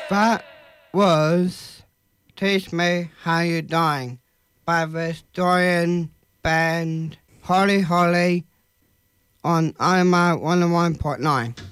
That was Teach Me How You Dying by the Historian band Holly Holly on IMI 101.9.